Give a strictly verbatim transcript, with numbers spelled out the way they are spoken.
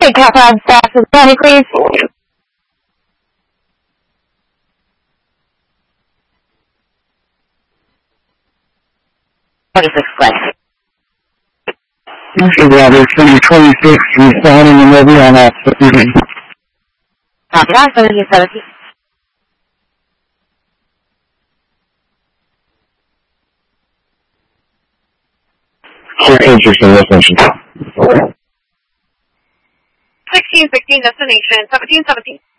Take half on fast as money, please. twenty-six flight. Mister Robert, number twenty-six, responding and will be on that. Copy that, seventeen seventeen. Sure, interesting destination. sixteen sixteen destination, seventeen seventeen.